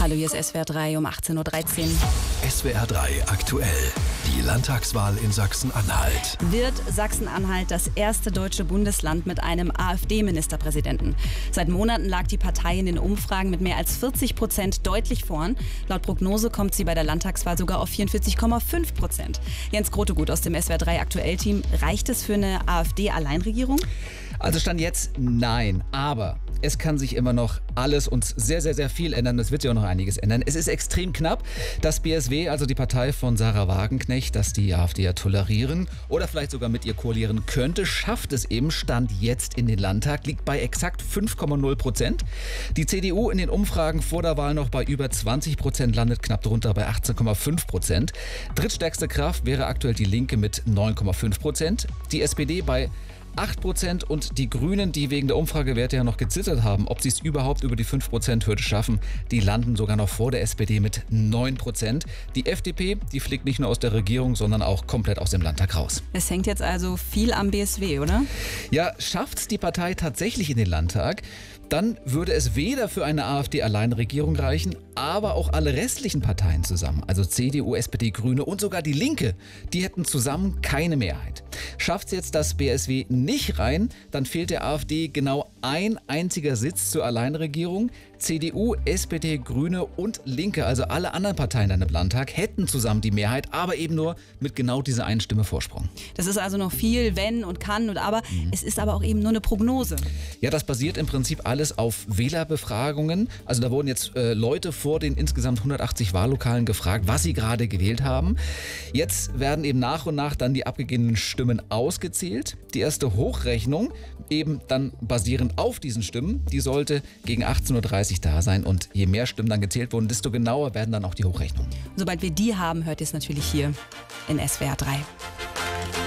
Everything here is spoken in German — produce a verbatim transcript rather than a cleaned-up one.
Hallo, hier ist S W R drei um achtzehn Uhr dreizehn. S W R drei aktuell. Die Landtagswahl in Sachsen-Anhalt. Wird Sachsen-Anhalt das erste deutsche Bundesland mit einem AfD-Ministerpräsidenten? Seit Monaten lag die Partei in den Umfragen mit mehr als vierzig Prozent deutlich vorn. Laut Prognose kommt sie bei der Landtagswahl sogar auf vierundvierzig Komma fünf Prozent. Jens Grotegut aus dem S W R drei Aktuell-Team. Reicht es für eine AfD-Alleinregierung? Also Stand jetzt nein, aber es kann sich immer noch alles und sehr, sehr, sehr viel ändern. Es wird sich auch noch einiges ändern. Es ist extrem knapp, dass B S W, also die Partei von Sarah Wagenknecht, dass die AfD ja tolerieren oder vielleicht sogar mit ihr koalieren könnte, schafft es eben Stand jetzt in den Landtag, liegt bei exakt fünf Komma null Prozent. Die C D U in den Umfragen vor der Wahl noch bei über zwanzig Prozent, landet knapp drunter bei achtzehn Komma fünf Prozent. Drittstärkste Kraft wäre aktuell die Linke mit neun Komma fünf Prozent. Die S P D bei acht Prozent und die Grünen, die wegen der Umfragewerte ja noch gezittert haben, ob sie es überhaupt über die fünf Prozent Hürde schaffen, die landen sogar noch vor der S P D mit neun Prozent. Die F D P, die fliegt nicht nur aus der Regierung, sondern auch komplett aus dem Landtag raus. Es hängt jetzt also viel am B S W, oder? Ja, schafft es die Partei tatsächlich in den Landtag, dann würde es weder für eine AfD-Alleinregierung reichen, aber auch alle restlichen Parteien zusammen, also C D U, S P D, Grüne und sogar die Linke, die hätten zusammen keine Mehrheit. Schafft es jetzt das B S W nicht rein, dann fehlt der AfD genau ein einziger Sitz zur Alleinregierung. C D U, S P D, Grüne und Linke, also alle anderen Parteien dann im Landtag, hätten zusammen die Mehrheit, aber eben nur mit genau dieser einen Stimme Vorsprung. Das ist also noch viel, wenn und kann und aber. Mhm. Es ist aber auch eben nur eine Prognose. Ja, das basiert im Prinzip alles auf Wählerbefragungen. Also da wurden jetzt äh, Leute vor den insgesamt hundertachtzig Wahllokalen gefragt, was sie gerade gewählt haben. Jetzt werden eben nach und nach dann die abgegebenen Stimmen ausgezählt. Die erste Hochrechnung, eben dann basierend auf diesen Stimmen, die sollte gegen achtzehn Uhr dreißig da sein. Und je mehr Stimmen dann gezählt wurden, desto genauer werden dann auch die Hochrechnungen. Sobald wir die haben, hört ihr es natürlich hier in S W R drei.